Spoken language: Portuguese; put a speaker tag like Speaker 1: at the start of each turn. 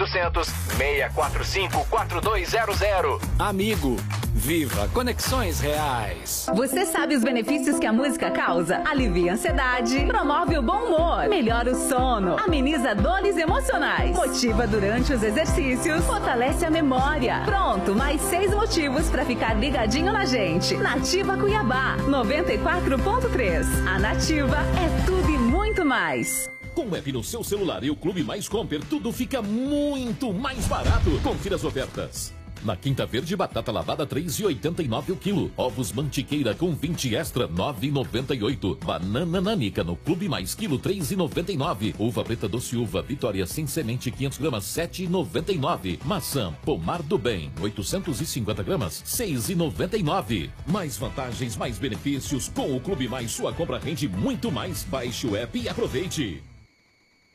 Speaker 1: 0800 645 4200.
Speaker 2: Amigo, viva Conexões Reais.
Speaker 3: Você sabe os benefícios que a música causa? Alivia a ansiedade, promove o bom humor, melhora o sono, ameniza dores emocionais, motiva durante os exercícios, fortalece a memória. Pronto, mais 6 motivos para ficar ligadinho na gente. Nativa Cuiabá, 94.3. A Nativa é tudo e muito mais.
Speaker 4: Com o app no seu celular e o Clube Mais Compre, tudo fica muito mais barato. Confira as ofertas. Na Quinta Verde, batata lavada 3,89 o quilo. Ovos Mantiqueira com 20 extra 9,98. Banana nanica no Clube Mais quilo 3,99. Uva preta doce uva Vitória sem semente 500 gramas 7,99. Maçã Pomar do Bem 850 gramas 6,99. Mais vantagens, mais benefícios com o Clube Mais. Sua compra rende muito mais. Baixe o app e aproveite.